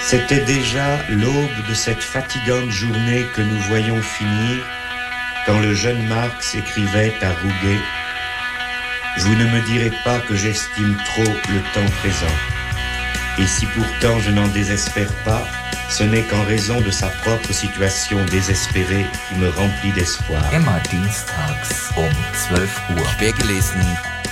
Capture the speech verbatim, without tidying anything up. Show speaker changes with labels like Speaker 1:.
Speaker 1: C'était déjà l'aube de cette fatigante journée que nous voyons finir quand le jeune Marx écrivait à Rouget « Vous ne me direz pas que j'estime trop le temps présent. Et si pourtant je n'en désespère pas, ce n'est qu'en raison de sa propre situation désespérée qui me remplit d'espoir. »
Speaker 2: Immer dienstags um zwölf Uhr.
Speaker 3: Quergelesen